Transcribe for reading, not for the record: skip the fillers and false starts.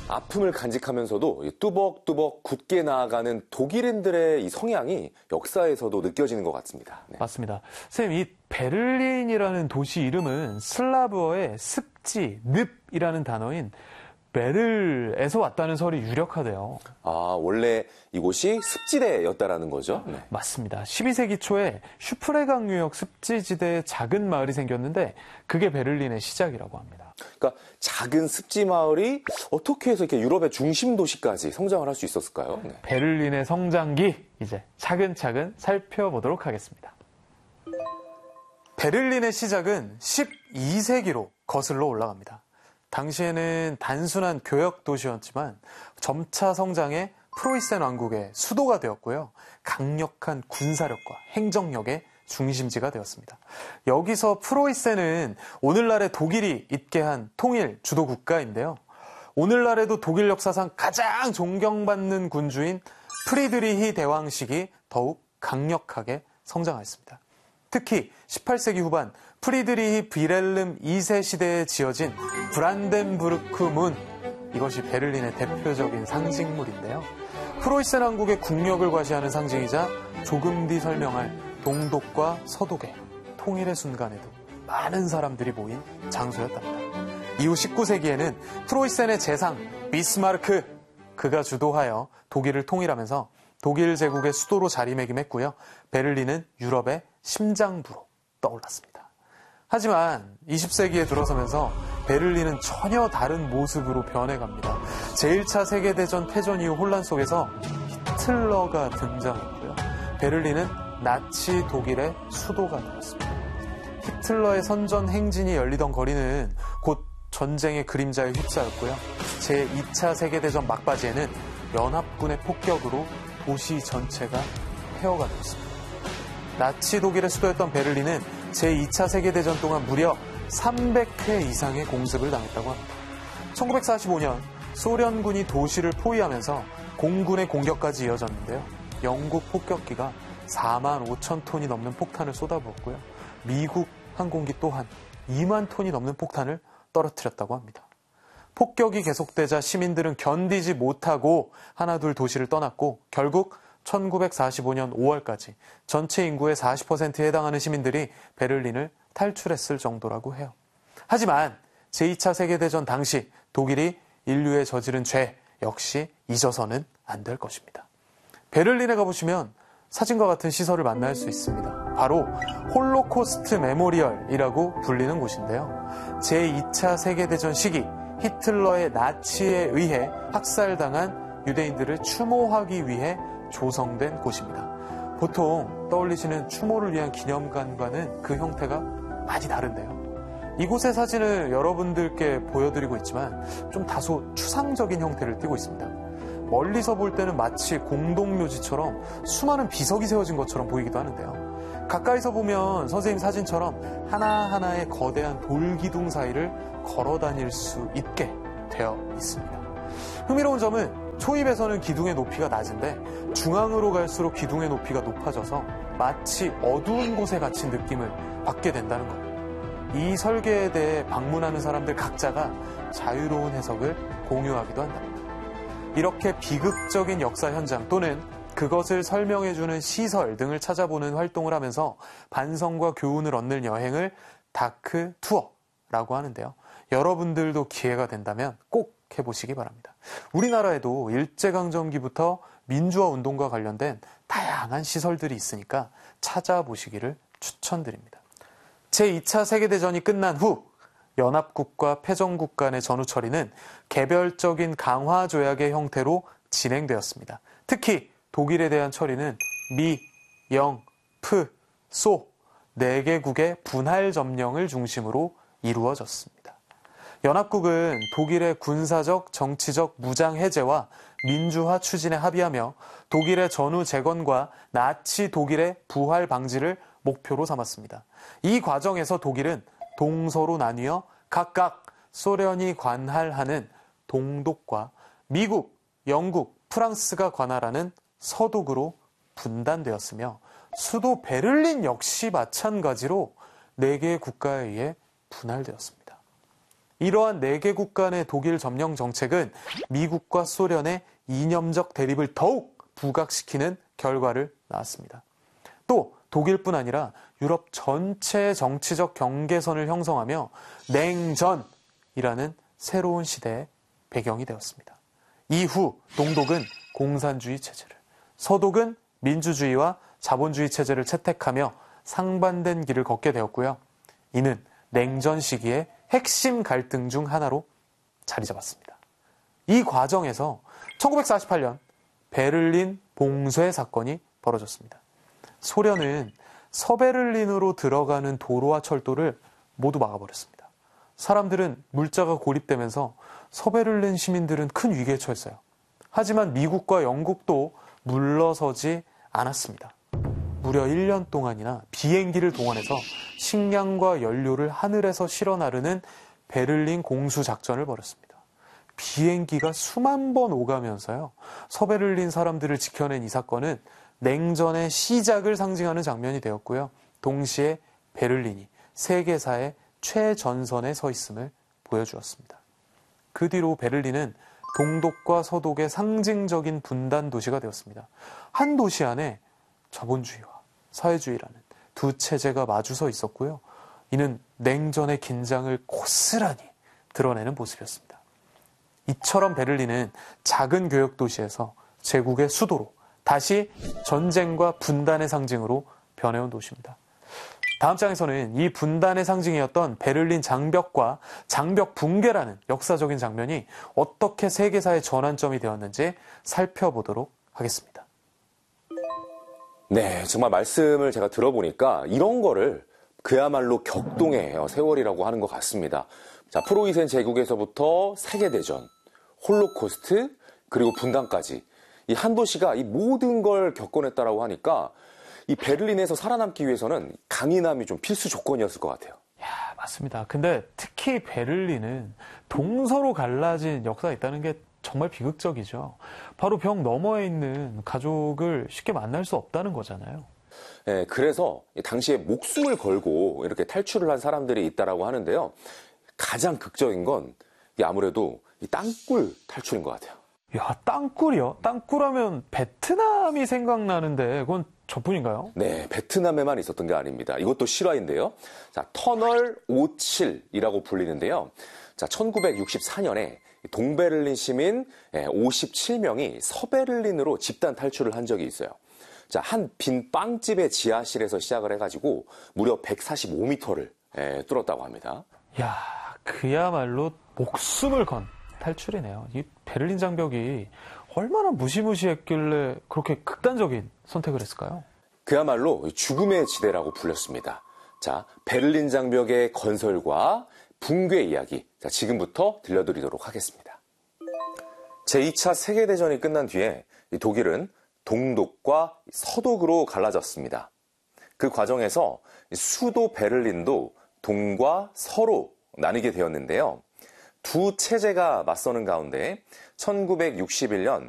아픔을 간직하면서도 뚜벅뚜벅 굳게 나아가는 독일인들의 이 성향이 역사에서도 느껴지는 것 같습니다. 네. 맞습니다. 선생님, 이 베를린이라는 도시 이름은 슬라브어의 습지, 늪이라는 단어인 베를에서 왔다는 설이 유력하대요. 아, 원래 이곳이 습지대였다라는 거죠? 네. 맞습니다. 12세기 초에 슈프레강 유역 습지지대에 작은 마을이 생겼는데 그게 베를린의 시작이라고 합니다. 그러니까 작은 습지 마을이 어떻게 해서 이렇게 유럽의 중심 도시까지 성장을 할 수 있었을까요? 네. 베를린의 성장기 이제 차근차근 살펴보도록 하겠습니다. 베를린의 시작은 12세기로 거슬러 올라갑니다. 당시에는 단순한 교역 도시였지만 점차 성장해 프로이센 왕국의 수도가 되었고요. 강력한 군사력과 행정력의 중심지가 되었습니다. 여기서 프로이센은 오늘날의 독일이 있게 한 통일 주도 국가인데요. 오늘날에도 독일 역사상 가장 존경받는 군주인 프리드리히 대왕 시기 더욱 강력하게 성장하였습니다. 특히 18세기 후반 프리드리히 비렐름 2세 시대에 지어진 브란덴부르크 문, 이것이 베를린의 대표적인 상징물인데요. 프로이센 왕국의 국력을 과시하는 상징이자 조금 뒤 설명할 동독과 서독의 통일의 순간에도 많은 사람들이 모인 장소였답니다. 이후 19세기에는 프로이센의 재상 비스마르크, 그가 주도하여 독일을 통일하면서 독일 제국의 수도로 자리매김했고요. 베를린은 유럽의 심장부로 떠올랐습니다. 하지만 20세기에 들어서면서 베를린은 전혀 다른 모습으로 변해갑니다. 제1차 세계대전 패전 이후 혼란 속에서 히틀러가 등장했고요. 베를린은 나치 독일의 수도가 되었습니다. 히틀러의 선전 행진이 열리던 거리는 곧 전쟁의 그림자에 휩싸였고요. 제2차 세계대전 막바지에는 연합군의 폭격으로 도시 전체가 폐허가 되었습니다. 나치 독일의 수도였던 베를린은 제2차 세계대전 동안 무려 300회 이상의 공습을 당했다고 합니다. 1945년 소련군이 도시를 포위하면서 공군의 공격까지 이어졌는데요. 영국 폭격기가 4만 5천 톤이 넘는 폭탄을 쏟아부었고요. 미국 항공기 또한 2만 톤이 넘는 폭탄을 떨어뜨렸다고 합니다. 폭격이 계속되자 시민들은 견디지 못하고 하나둘 도시를 떠났고 결국 1945년 5월까지 전체 인구의 40%에 해당하는 시민들이 베를린을 탈출했을 정도라고 해요. 하지만 제2차 세계대전 당시 독일이 인류에 저지른 죄 역시 잊어서는 안 될 것입니다. 베를린에 가보시면 사진과 같은 시설을 만날 수 있습니다. 바로 홀로코스트 메모리얼이라고 불리는 곳인데요. 제2차 세계대전 시기 히틀러의 나치에 의해 학살당한 유대인들을 추모하기 위해 조성된 곳입니다. 보통 떠올리시는 추모를 위한 기념관과는 그 형태가 많이 다른데요. 이곳의 사진을 여러분들께 보여드리고 있지만 좀 다소 추상적인 형태를 띠고 있습니다. 멀리서 볼 때는 마치 공동묘지처럼 수많은 비석이 세워진 것처럼 보이기도 하는데요. 가까이서 보면 선생님 사진처럼 하나하나의 거대한 돌기둥 사이를 걸어 다닐 수 있게 되어 있습니다. 흥미로운 점은 초입에서는 기둥의 높이가 낮은데 중앙으로 갈수록 기둥의 높이가 높아져서 마치 어두운 곳에 갇힌 느낌을 받게 된다는 것. 이 설계에 대해 방문하는 사람들 각자가 자유로운 해석을 공유하기도 한답니다. 이렇게 비극적인 역사 현장 또는 그것을 설명해주는 시설 등을 찾아보는 활동을 하면서 반성과 교훈을 얻는 여행을 다크 투어라고 하는데요. 여러분들도 기회가 된다면 꼭 해보시기 바랍니다. 우리나라에도 일제강점기부터 민주화 운동과 관련된 다양한 시설들이 있으니까 찾아보시기를 추천드립니다. 제2차 세계대전이 끝난 후 연합국과 패전국 간의 전후 처리는 개별적인 강화 조약의 형태로 진행되었습니다. 특히 독일에 대한 처리는 미, 영, 프, 소 4개국의 분할 점령을 중심으로 이루어졌습니다. 연합국은 독일의 군사적, 정치적 무장 해제와 민주화 추진에 합의하며 독일의 전후 재건과 나치 독일의 부활 방지를 목표로 삼았습니다. 이 과정에서 독일은 동서로 나뉘어 각각 소련이 관할하는 동독과 미국, 영국, 프랑스가 관할하는 서독으로 분단되었으며 수도 베를린 역시 마찬가지로 4개의 국가에 의해 분할되었습니다. 이러한 4개국 간의 독일 점령 정책은 미국과 소련의 이념적 대립을 더욱 부각시키는 결과를 낳았습니다. 또 독일뿐 아니라 유럽 전체의 정치적 경계선을 형성하며 냉전이라는 새로운 시대의 배경이 되었습니다. 이후 동독은 공산주의 체제를, 서독은 민주주의와 자본주의 체제를 채택하며 상반된 길을 걷게 되었고요. 이는 냉전 시기의 핵심 갈등 중 하나로 자리 잡았습니다. 이 과정에서 1948년 베를린 봉쇄 사건이 벌어졌습니다. 소련은 서베를린으로 들어가는 도로와 철도를 모두 막아버렸습니다. 사람들은 물자가 고립되면서 서베를린 시민들은 큰 위기에 처했어요. 하지만 미국과 영국도 물러서지 않았습니다. 무려 1년 동안이나 비행기를 동원해서 식량과 연료를 하늘에서 실어 나르는 베를린 공수 작전을 벌였습니다. 비행기가 수만 번 오가면서요. 서베를린 사람들을 지켜낸 이 사건은 냉전의 시작을 상징하는 장면이 되었고요. 동시에 베를린이 세계사의 최전선에 서 있음을 보여주었습니다. 그 뒤로 베를린은 동독과 서독의 상징적인 분단 도시가 되었습니다. 한 도시 안에 자본주의와 사회주의라는 두 체제가 마주서 있었고요. 이는 냉전의 긴장을 고스란히 드러내는 모습이었습니다. 이처럼 베를린은 작은 교역 도시에서 제국의 수도로 다시 전쟁과 분단의 상징으로 변해온 도시입니다. 다음 장에서는 이 분단의 상징이었던 베를린 장벽과 장벽 붕괴라는 역사적인 장면이 어떻게 세계사의 전환점이 되었는지 살펴보도록 하겠습니다. 네, 정말 말씀을 제가 들어보니까 이런 거를 그야말로 격동의 세월이라고 하는 것 같습니다. 자, 프로이센 제국에서부터 세계대전, 홀로코스트, 그리고 분단까지 이 한 도시가 이 모든 걸 겪어냈다라고 하니까 이 베를린에서 살아남기 위해서는 강인함이 좀 필수 조건이었을 것 같아요. 야, 맞습니다. 근데 특히 베를린은 동서로 갈라진 역사가 있다는 게 정말 비극적이죠. 바로 벽 너머에 있는 가족을 쉽게 만날 수 없다는 거잖아요. 네, 그래서 당시에 목숨을 걸고 이렇게 탈출을 한 사람들이 있다라고 하는데요. 가장 극적인 건 아무래도 이 땅굴 탈출인 것 같아요. 야, 땅굴이요? 땅굴하면 베트남이 생각나는데 그건 저뿐인가요? 네, 베트남에만 있었던 게 아닙니다. 이것도 실화인데요. 자, 터널 57이라고 불리는데요. 자, 1964년에 동베를린 시민 57명이 서베를린으로 집단 탈출을 한 적이 있어요. 자, 한 빈 빵집의 지하실에서 시작을 해가지고 무려 145m를 뚫었다고 합니다. 야, 그야말로 목숨을 건 탈출이네요. 이 베를린 장벽이 얼마나 무시무시했길래 그렇게 극단적인 선택을 했을까요? 그야말로 죽음의 지대라고 불렸습니다. 자, 베를린 장벽의 건설과 붕괴 이야기. 자, 지금부터 들려드리도록 하겠습니다. 제2차 세계대전이 끝난 뒤에 독일은 동독과 서독으로 갈라졌습니다. 그 과정에서 수도 베를린도 동과 서로 나뉘게 되었는데요. 두 체제가 맞서는 가운데 1961년